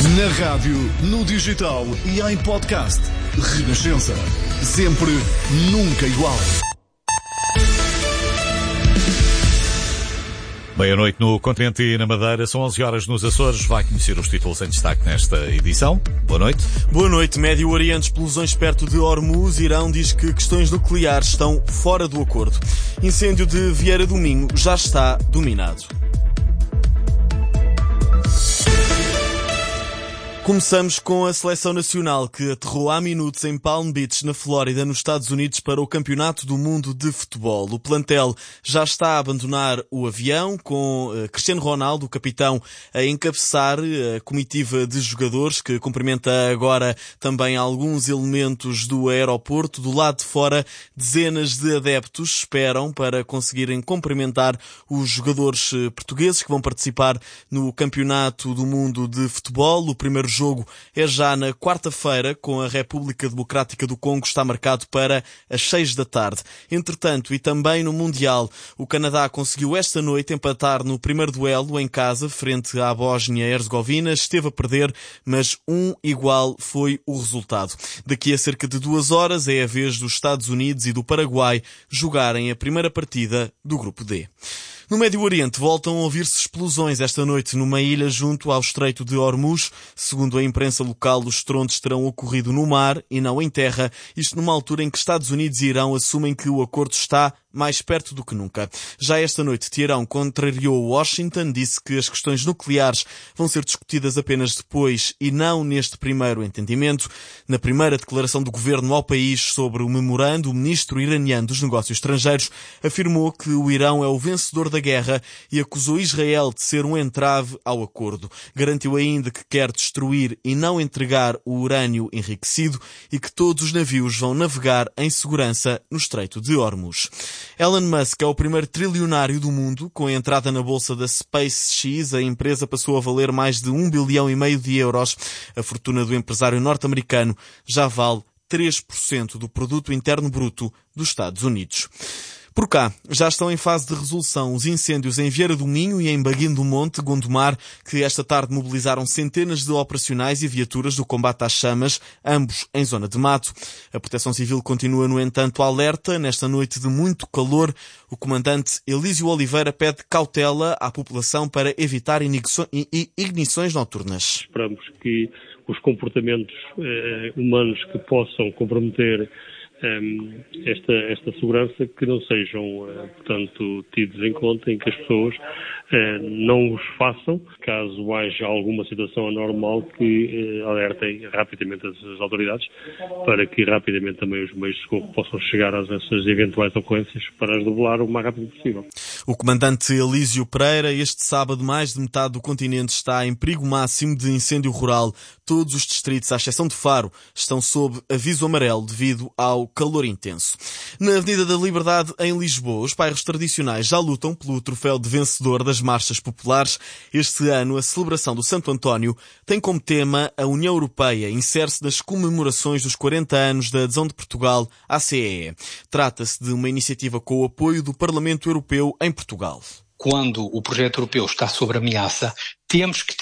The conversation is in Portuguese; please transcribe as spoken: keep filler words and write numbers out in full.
Na rádio, no digital e em podcast. Renascença. Sempre, nunca igual. Meia-noite no continente e na Madeira, são onze horas nos Açores. Vai conhecer os títulos em destaque nesta edição. Boa noite. Boa noite. Médio Oriente, explosões perto de Hormuz. Irão diz que questões nucleares estão fora do acordo. Incêndio de Vieira do Minho já está dominado. Começamos com a seleção nacional que aterrou há minutos em Palm Beach, na Flórida, nos Estados Unidos, para o Campeonato do Mundo de Futebol. O plantel já está a abandonar o avião, com Cristiano Ronaldo, o capitão, a encabeçar a comitiva de jogadores, que cumprimenta agora também alguns elementos do aeroporto. Do lado de fora, dezenas de adeptos esperam para conseguirem cumprimentar os jogadores portugueses que vão participar no Campeonato do Mundo de Futebol. O primeiro O jogo é já na quarta-feira, com a República Democrática do Congo, está marcado para as seis da tarde. Entretanto, e também no Mundial, o Canadá conseguiu esta noite empatar no primeiro duelo em casa, frente à Bósnia-Herzegovina. Esteve a perder, mas um igual foi o resultado. Daqui a cerca de duas horas é a vez dos Estados Unidos e do Paraguai jogarem a primeira partida do Grupo D. No Médio Oriente voltam a ouvir-se explosões esta noite numa ilha junto ao Estreito de Hormuz. Segundo a imprensa local, os estrondos terão ocorrido no mar e não em terra, isto numa altura em que Estados Unidos e Irão assumem que o acordo está mais perto do que nunca. Já esta noite, Teherão contrariou Washington, disse que as questões nucleares vão ser discutidas apenas depois e não neste primeiro entendimento. Na primeira declaração do governo ao país sobre o memorando, o ministro iraniano dos Negócios Estrangeiros afirmou que o Irão é o vencedor da guerra e acusou Israel de ser um entrave ao acordo. Garantiu ainda que quer destruir e não entregar o urânio enriquecido e que todos os navios vão navegar em segurança no Estreito de Hormuz. Elon Musk é o primeiro trilionário do mundo. Com a entrada na bolsa da SpaceX, a empresa passou a valer mais de um bilhão e meio de euros. A fortuna do empresário norte-americano já vale três por cento do produto interno bruto dos Estados Unidos. Por cá, já estão em fase de resolução os incêndios em Vieira do Minho e em Baguino do Monte, Gondomar, que esta tarde mobilizaram centenas de operacionais e viaturas do combate às chamas, ambos em zona de mato. A Proteção Civil continua, no entanto, alerta. Nesta noite de muito calor, o comandante Elísio Oliveira pede cautela à população para evitar ignições noturnas. Esperamos que os comportamentos eh, humanos que possam comprometer Um, esta, esta segurança que não sejam, uh, portanto, tidos em conta, em que as pessoas uh, não os façam. Caso haja alguma situação anormal, que uh, alertem rapidamente as, as autoridades, para que rapidamente também os meios de socorro possam chegar a essas eventuais ocorrências para as debelar o mais rápido possível. O comandante Elísio Pereira, este sábado mais de metade do continente está em perigo máximo de incêndio rural. Todos os distritos, à exceção de Faro, estão sob aviso amarelo devido ao calor intenso. Na Avenida da Liberdade, em Lisboa, os bairros tradicionais já lutam pelo troféu de vencedor das marchas populares. Este ano, a celebração do Santo António tem como tema a União Europeia. Insere-se nas comemorações dos quarenta anos da adesão de Portugal à C E E. Trata-se de uma iniciativa com o apoio do Parlamento Europeu em Portugal. Quando o projeto europeu está sob ameaça, temos que